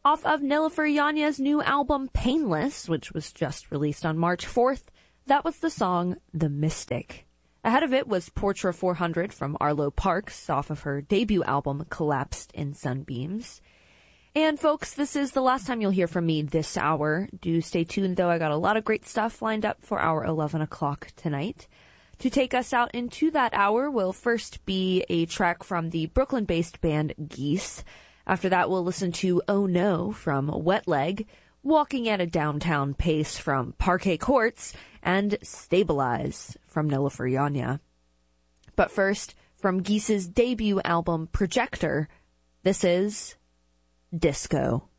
Off of Nilüfer Yanya's new album Painless, which was just released on March 4th, that was the song The Mystic. Ahead of it was Portra 400 from Arlo Parks off of her debut album Collapsed in Sunbeams. And folks, this is the last time you'll hear from me this hour. Do stay tuned, though. I got a lot of great stuff lined up for our 11 o'clock tonight. To take us out into that hour will first be a track from the Brooklyn-based band Geese. After that, we'll listen to Oh No from Wet Leg, Walking at a Downtown Pace from Parquet Courts, and Stabilize from Nilüfer Yanya. But first, from Geese's debut album Projector, this is Disco.